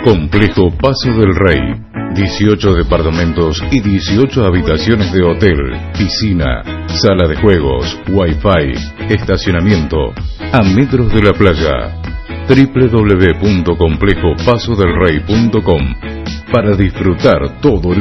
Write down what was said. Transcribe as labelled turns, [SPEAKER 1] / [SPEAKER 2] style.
[SPEAKER 1] Complejo Paso del Rey. 18 departamentos y 18 habitaciones de hotel, piscina, sala de juegos, wifi, estacionamiento, a metros de la playa. www.complejopasodelrey.com para disfrutar todo el